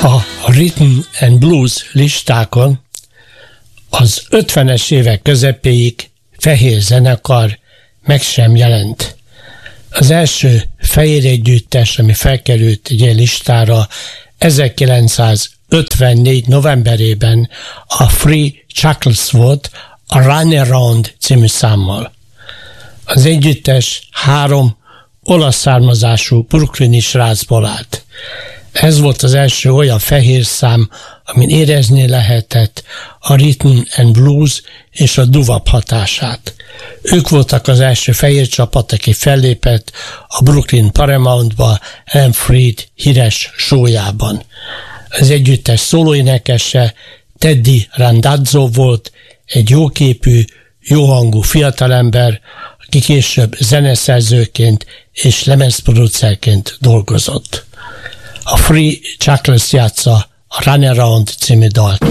A Rhythm and Blues listákon az 50-es évek közepéig fehér zenekar meg sem jelent. Az első fehér együttes, ami felkerült egy ilyen listára 1954. novemberében a Free Chuckles volt a Run Around című számmal. Az együttes 3 olasz származású brooklyni srácból állt. Ez volt az első olyan fehér szám, amin érezni lehetett a Rhythm and Blues és a doo-wop hatását. Ők voltak az első fehér csapat, aki fellépett a Brooklyn Paramountba, Ellen Freed híres showyában. Az együttes szólóénekese Teddy Randazzo volt, egy jóképű, jóhangú fiatalember, aki később zeneszerzőként és lemezproducerként dolgozott. A Free Chuckles játsza a Run Around című dalt.